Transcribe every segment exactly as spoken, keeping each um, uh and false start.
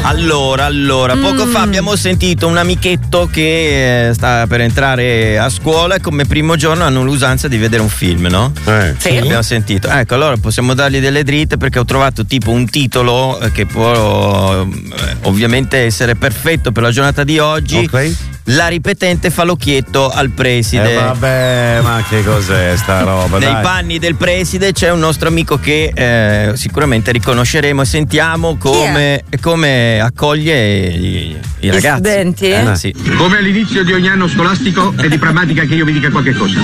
Allora, allora, mm. poco fa abbiamo sentito un amichetto che eh, sta per entrare a scuola e come primo giorno hanno l'usanza di vedere un film, no? Eh. Sì. Abbiamo sentito. Ecco, allora possiamo dargli delle dritte perché ho trovato tipo un titolo che può eh, ovviamente essere perfetto per la giornata di oggi. Ok. La ripetente fa l'occhietto al preside. Eh vabbè, ma che cos'è sta roba? Nei dai. panni del preside c'è un nostro amico che eh, sicuramente riconosceremo e sentiamo come, come accoglie i, i ragazzi. Gli studenti? Eh, sì. Come all'inizio di ogni anno scolastico è di pragmatica che io vi dica qualche cosa.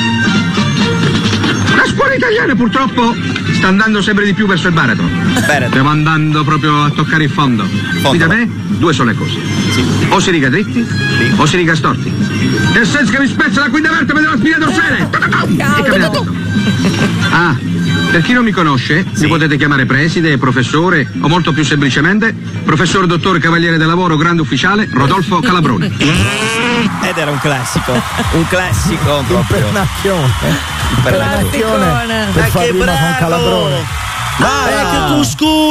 La scuola italiana purtroppo sta andando sempre di più verso il baratro. Baratro. Stiamo andando proprio a toccare il fondo. Fondo. Qui da me due sono le cose. Sì. O si riga dritti Sì. o si riga storti. Nel senso che mi spezza la quinta vertebra della spina dorsale. E camminato. Ah, per chi non mi conosce, Sì. mi potete chiamare preside, professore o molto più semplicemente professor dottor cavaliere del lavoro grande ufficiale Rodolfo Calabroni. Ed era un classico, un classico proprio. Impernazione. Impernazione. Per far rima con Calabrone. Back to school!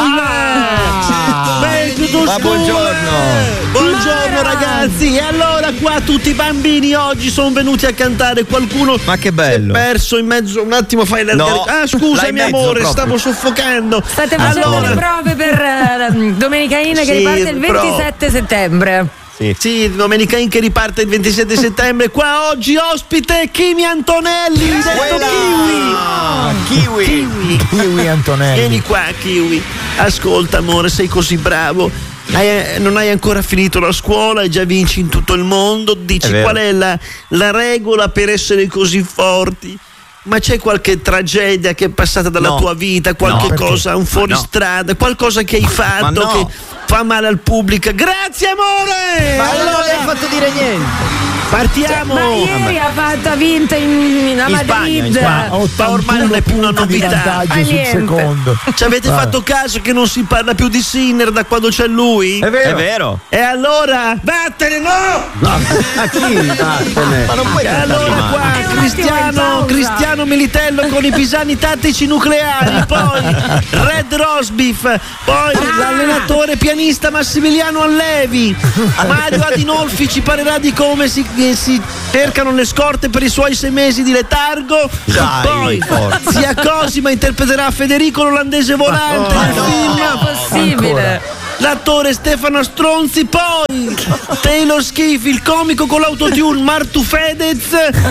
Ah. Back to Ma school! buongiorno. Buongiorno ragazzi! E allora qua tutti i bambini oggi sono venuti a cantare. Qualcuno Ma che bello. si è perso in mezzo un attimo, fai la No, Ah scusa là in mio mezzo amore, proprio. stavo soffocando. State facendo allora, le prove per uh, Domenica In che Sì, riparte il pro- ventisette settembre. Sì. Sì, Domenica In che riparte il ventisette settembre. Qua oggi ospite Kimi Antonelli, detto Kiwi. Ah, Kiwi. Kiwi. Kiwi Antonelli. Vieni qua, Kiwi. Ascolta, amore, sei così bravo. Hai- non hai ancora finito la scuola e già vinci in tutto il mondo. Dici È vero. qual è la, la regola per essere così forti? Ma c'è qualche tragedia che è passata dalla No. tua vita? Qualche No. cosa, un fuoristrada, qualcosa che hai fatto Ma no. che fa male al pubblico? Grazie, amore! Ma non allora le hai fatto dire niente. partiamo! Ma ieri ha fatto, ha vinto in, in a In Spagna, in Madrid. Spagna. Ma ormai non è più una punti di novità. vantaggio Fa sul niente. secondo. Ci avete Vai. fatto caso che non si parla più di Sinner da quando c'è lui? È vero. È vero. E allora vattene, no! A chi? Vattene. Ma non puoi E trattarli allora male. qua È un attimo in Cristiano, pausa. Cristiano Militello con i pisani tattici nucleari, poi Red Rosbif, poi l'allenatore pianista Massimiliano Allevi, Mario Adinolfi ci parlerà di come si, eh, si cercano le scorte per i suoi sei mesi di letargo. Dai, Poi forza. zia Cosima interpreterà Federico l'olandese volante nel No, film. è possibile. L'attore Stefano Stronzi, poi Taylor Schiff, il comico con l'autotune Martu Fedez.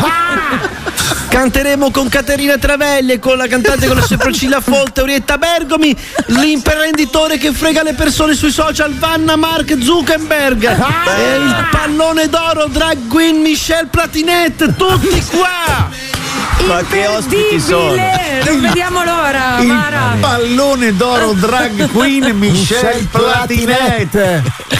Canteremo con Caterina Travelli e con la cantante con le sopracciglia folte Orietta Bergomi, l'imprenditore che frega le persone sui social Vanna Mark Zuckerberg e il pallone d'oro drag queen Michelle Platinette, tutti qua! Ma che ospiti sono? Imperdibile. Non vediamo l'ora, Il Mara. pallone d'oro drag queen Michelle Platinette.